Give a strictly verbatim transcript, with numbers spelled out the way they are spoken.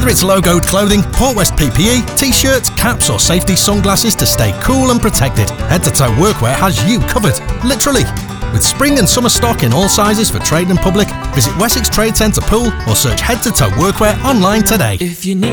Whether it's logoed clothing, Port West P P E, t-shirts, caps or safety sunglasses to stay cool and protected, Head to Toe Workwear has you covered, literally. With spring and summer stock in all sizes for trade and public, visit Wessex Trade Centre Pool or search Head to Toe Workwear online today. If you need